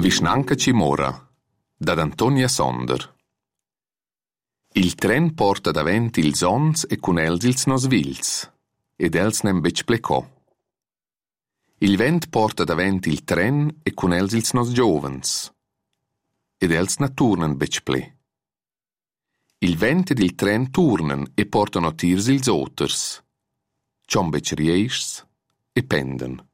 Vischnanca Cimora, da Antonia Sonder. Il tren porta davanti ils ons e cun els ils nosvils, ed els nem bec plecò. Il vent porta davanti il tren e cun els ils nos giovens, ed els na turnen bec ple. Il vent ed il tren turnen e portano tirs ils oters, cion bec rieischs e penden.